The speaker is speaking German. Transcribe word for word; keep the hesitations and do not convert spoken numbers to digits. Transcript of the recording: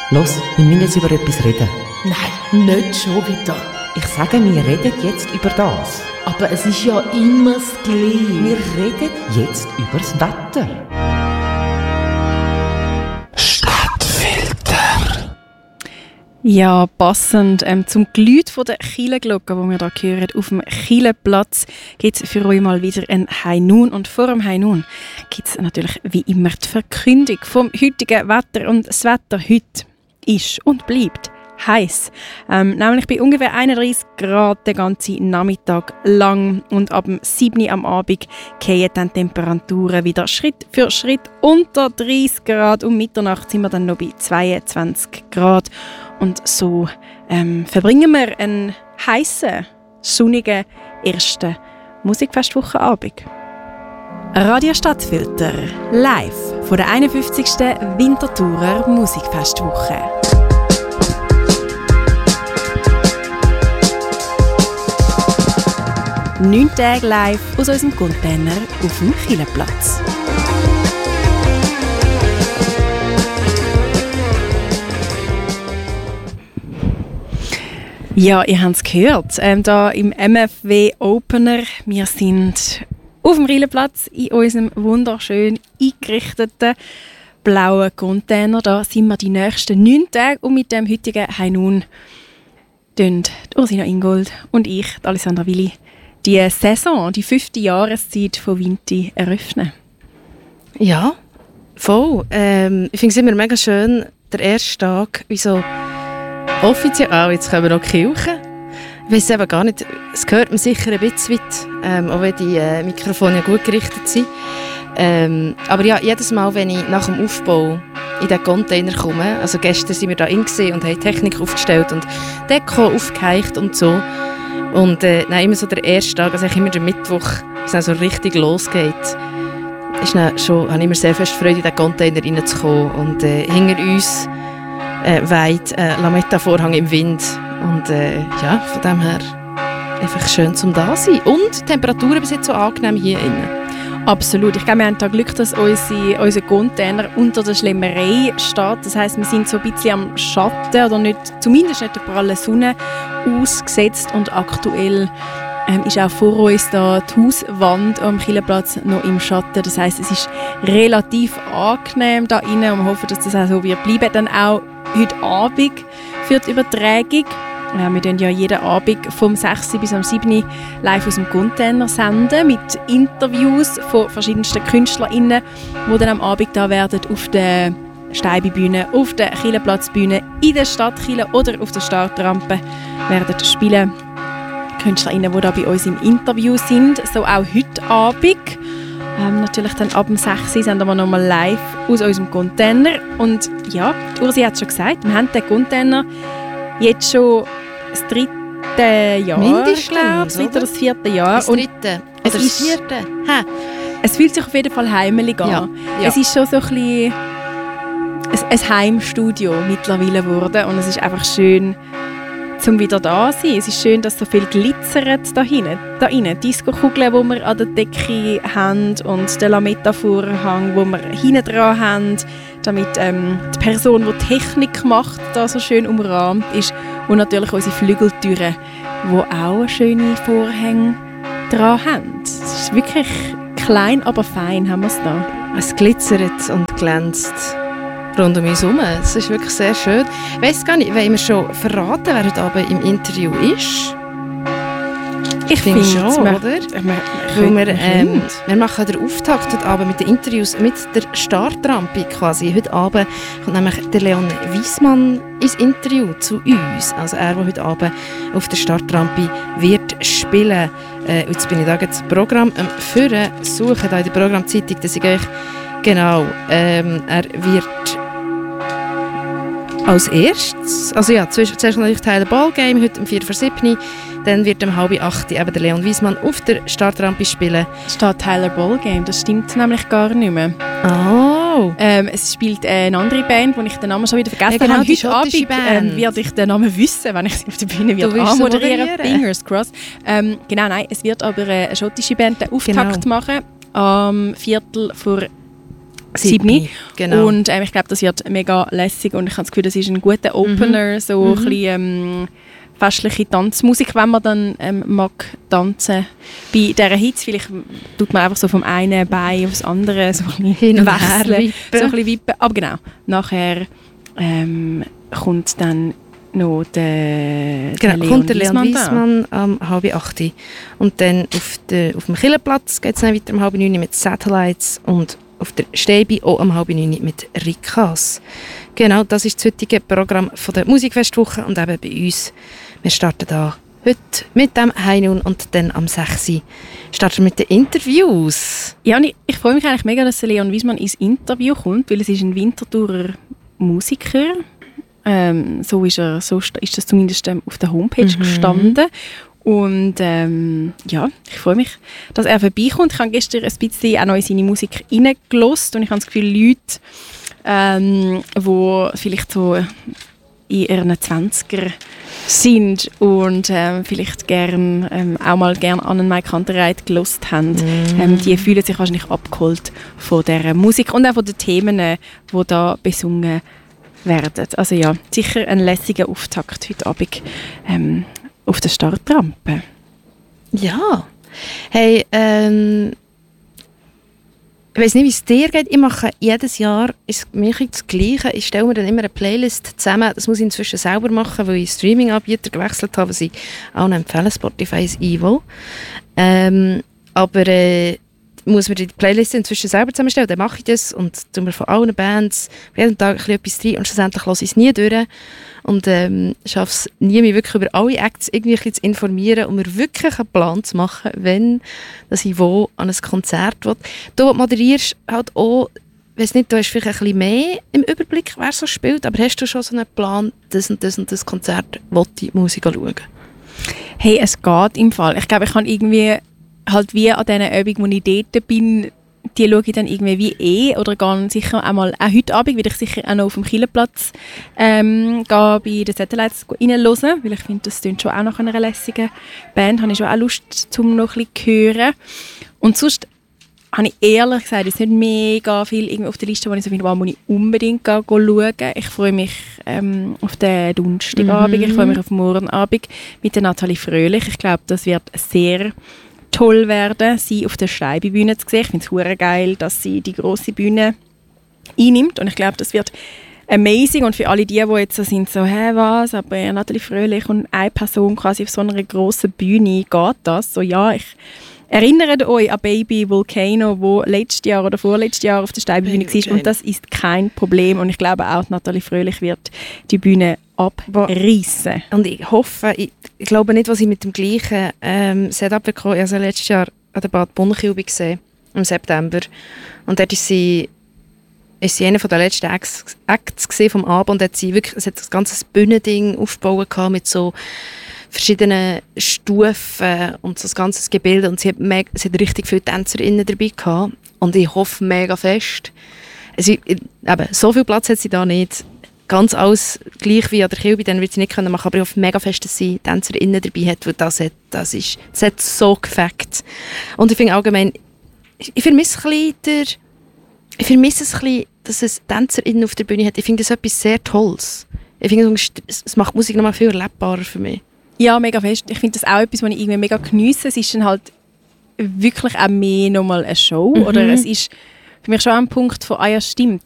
Los, wir müssen jetzt über etwas reden. Nein, nicht schon wieder. Ich sage, wir reden jetzt über das. Aber es ist ja immer das Gleiche. Wir reden jetzt über das Wetter. Stadtfilter. Ja, passend ähm, zum Geläut von der Kielenglocke, die wir hier hören, auf dem Kielenplatz, gibt es für euch mal wieder ein High Noon. Und vor dem High Noon gibt es natürlich wie immer die Verkündung vom heutigen Wetter. Und das Wetter heute ist und bleibt heiß. Ähm, nämlich bei ungefähr einunddreißig Grad den ganzen Nachmittag lang. Und ab dem sieben Uhr am Abend fallen dann die Temperaturen wieder Schritt für Schritt unter dreißig Grad. Um Mitternacht sind wir dann noch bei zweiundzwanzig Grad. Und so ähm, verbringen wir einen heißen, sonnigen ersten Musikfestwochenabend. Radio Stadtfilter, live von der einundfünfzigsten Winterthurer Musikfestwoche. Neun Tage live aus unserem Container auf dem Kielenplatz. Ja, ihr habt es gehört, ähm, da im M F W Opener. Wir sind auf dem Kielenplatz in unserem wunderschön eingerichteten blauen Container. Da sind wir die nächsten neun Tage und mit dem heutigen High Noon tun Ursina Ingold und ich, Alessandra Willi, die Saison, die fünfte Jahreszeit von Vinti eröffnen. Ja, voll. Ähm, ich finde es immer mega schön, der erste Tag, wie so offiziell, oh, jetzt kommen wir noch die Kirche. Ich weiss eben gar nicht, es hört mir sicher ein bisschen weit, ähm, auch wenn die äh, Mikrofone ja gut gerichtet sind. Ähm, aber ja, jedes Mal, wenn ich nach dem Aufbau in den Container komme, also gestern sind wir da in und haben Technik aufgestellt und Deko aufgeheicht und so. Und äh, nein, immer so der erste Tag, also immer der Mittwoch, wenn es dann so richtig losgeht, ist dann schon, habe ich immer sehr fest Freude, in den Container reinzukommen. Und äh, hinter uns äh, weht äh, Lametta-Vorhang im Wind. Und äh, ja, von dem her einfach schön zum da sein. Und die Temperaturen bis jetzt so angenehm hier innen. Absolut. Ich glaube, wir haben da Glück, dass unsere, unser Container unter der Schlemmerei steht. Das heisst, wir sind so ein bisschen am Schatten oder nicht, zumindest nicht der prallen Sonne ausgesetzt. Und aktuell ähm, ist auch vor uns da die Hauswand am Kielenplatz noch im Schatten. Das heisst, es ist relativ angenehm da innen und wir hoffen, dass das auch so wird bleiben. Dann auch heute Abend für die Übertragung. Ja, wir senden ja jeden Abend vom sechs bis am sieben Uhr live aus dem Container senden mit Interviews von verschiedensten KünstlerInnen, die dann am Abend da werden auf der Steibi-Bühne, auf der Kielenplatzbühne, in der Stadtkille oder auf der Startrampe werden spielen. KünstlerInnen, die da bei uns im Interview sind, so auch heute Abend. Ähm, natürlich dann ab dem sechs Uhr senden wir nochmal live aus unserem Container. Und ja, Ursi hat es schon gesagt, wir haben den Container jetzt schon das dritte Jahr, Mindestens, glaube ich, oder das vierte Jahr. Das dritte. Es Oder das ist- vierte. Ha. Es fühlt sich auf jeden Fall heimelig an. Ja, ja. Es ist schon so ein bisschen ein, ein Heimstudio mittlerweile geworden und es ist einfach schön, zum wieder da zu sein. Es ist schön, dass so viel glitzert da hinten. Da innen. Disco-Kugeln, die wir an der Decke haben und den Lametta-Vorhang, den wir hinten dran haben, damit ähm, die Person, die Technik macht, da so schön umrahmt ist. Und natürlich unsere Flügeltüren, die auch schöne Vorhänge dran haben. Es ist wirklich klein, aber fein haben wir es da. Es glitzert und glänzt rund um uns herum. Es ist wirklich sehr schön. Ich weiss gar nicht, wollen wir schon verraten, wer heute Abend im Interview ist? Ich finde finde schon, wir- oder? wir- wir Weil wir, können- ähm, wir machen den Auftakt heute Abend mit den Interviews mit der Startrampe quasi. Heute Abend kommt nämlich der Leon Wiesmann ins Interview zu uns. Also er, der heute Abend auf der Startrampe wird spielen. Äh, jetzt bin ich da jetzt das Programm am Führen, suche da in der Programmzeitung, dass ich euch genau, ähm, er wird als erstes, also ja, zuerst zuerst natürlich Teil der Ballgame, heute um vier vor sieben. Dann wird um halb acht eben der Leon Wiesmann auf der Startrampe spielen. steht Tyler Ballgame, das stimmt nämlich gar nicht mehr. Oh! Ähm, es spielt eine andere Band, wo ich den Namen schon wieder vergessen Ja, genau, habe. die Heute schottische Abend Band. ähm, werde ich den Namen wissen, wenn ich sie auf der Bühne Du wird wirst sie anmoderieren. moderieren. Fingers crossed. Ähm, genau, nein, es wird aber eine schottische Band den Auftakt Genau. machen am Viertel vor sieben. Genau. Und ähm, ich glaube, das wird mega lässig und ich habe das Gefühl, das ist ein guter Opener, Mhm. so Mhm. ein bisschen ähm, festliche Tanzmusik, wenn man dann ähm, mag tanzen. Bei dieser Hits vielleicht tut man einfach so vom einen Bein aufs andere so ein bisschen Hin und her wechseln, wippen. so ein bisschen wippen. Aber genau, nachher ähm, kommt dann noch der, Genau, der kommt der Leon Wiesmann da. Wiesmann am halb acht. Und dann auf, der, auf dem Killenplatz geht es dann weiter um halb neun mit Satellites und auf der Stäbi auch um halb neun mit Rikas. Genau, das ist das heutige Programm von der Musikfestwoche und eben bei uns. Wir starten da heute mit dem Heinun und dann am sechs Uhr starten wir mit den Interviews. Ja, und ich, ich freue mich eigentlich mega, dass der Leon Wiesmann ins Interview kommt, weil es ist ein Winterthurer Musiker. Ähm, so ist, er, so sta- ist das zumindest ähm, auf der Homepage Mhm. gestanden. Und ähm, ja, ich freue mich, dass er vorbeikommt. Ich habe gestern ein bisschen auch noch in seine Musik reingelassen und ich habe das Gefühl, Leute, ähm, die vielleicht so in ihren Zwanziger sind und ähm, vielleicht gern, ähm, auch mal gerne an einen Mike Kantereit gelost haben, Mm. ähm, die fühlen sich wahrscheinlich abgeholt von dieser Musik und auch von den Themen, die da besungen werden. Also ja, sicher ein lässiger Auftakt heute Abend ähm, auf der Startrampe. Ja. Hey, ähm, ich weiss nicht, wie es dir geht. Ich mache jedes Jahr ist mir das Gleiche. Ich stelle mir dann immer eine Playlist zusammen. Das muss ich inzwischen selber machen, weil ich Streaming-Anbieter gewechselt habe, was ich auch noch empfehle. Spotify ist Evo. Ähm, aber äh, muss mir die Playlist inzwischen selber zusammenstellen. Dann mache ich das und tue mir von allen Bands jeden Tag ein bisschen etwas rein und schlussendlich lasse ich es nie durch. Und ähm, schaffe es nie, mich wirklich über alle Acts irgendwie ein bisschen zu informieren und mir wirklich einen Plan zu machen, wenn dass ich wo an ein Konzert will. Du moderierst halt auch, ich weiss nicht, du hast vielleicht ein bisschen mehr im Überblick, wer so spielt, aber hast du schon so einen Plan, das und das und das Konzert will ich Musik schauen? Hey, es geht im Fall. Ich glaube, ich kann irgendwie halt wie an diesen Übungen, wo ich dort bin, die schaue ich dann irgendwie wie eh oder gehe sicher einmal, auch heute Abend werde ich sicher auch noch auf dem Killenplatz ähm, gehen, bei den Satellites reinhören, weil ich finde, das klingt schon auch nach einer lässigen Band, habe ich schon auch Lust, um noch ein bisschen zu hören. Und sonst habe ich ehrlich gesagt jetzt nicht mega viel irgendwie auf der Liste, wo ich so finde, wow, muss ich unbedingt gehen, gehen schauen. Ich freue mich ähm, auf den Donnerstagabend, Mhm. ich freue mich auf morgen Abend mit der Nathalie Fröhlich. Ich glaube, das wird sehr toll werden, sie auf der Steibi-Bühne zu sehen. Ich finde es hure geil, dass sie die grosse Bühne einnimmt und ich glaube, das wird amazing und für alle die, die jetzt so sind, so, hä, was, aber Nathalie Fröhlich und eine Person quasi auf so einer grossen Bühne, geht das? So, ja, ich erinnere euch an Baby Volcano, wo letztes Jahr oder vorletztes Jahr auf der Steibi-Bühne Baby war und das ist kein Problem und ich glaube auch, Nathalie Fröhlich wird die Bühne abreißen. Und ich hoffe, ich, ich glaube nicht, was ich mit dem gleichen ähm, Setup bekomme. Ich habe sie letztes Jahr an der Bad Bunnenkilbe gesehen, im September. Und dort ist sie, ist sie einer der letzten Acts, Acts gesehen vom Abend und hat sie wirklich, es hat das ganze Bühnending aufgebaut gehabt mit so verschiedenen Stufen und so das ganze Gebilde und sie hat, mega, sie hat richtig viele TänzerInnen dabei gehabt und ich hoffe mega fest. Also, eben, so viel Platz hat sie da nicht. Ganz alles gleich wie an der Kilbe, dann wird sie nicht können machen, aber ich hoffe mega fest, dass sie TänzerInnen dabei hat, weil das hat, das ist, das hat so gefällt. Und ich finde allgemein, ich, ich vermisse ein bisschen der, ich vermisse es ein bisschen, dass es TänzerInnen auf der Bühne hat. Ich finde das etwas sehr Tolles. Ich finde, es es macht Musik nochmal viel erlebbarer für mich. Ja, mega fest. Ich finde das auch etwas, was ich irgendwie mega geniesse. Es ist dann halt wirklich auch mehr nochmal eine Show. Mhm. Oder es ist für mich schon ein Punkt von, ah ja, stimmt,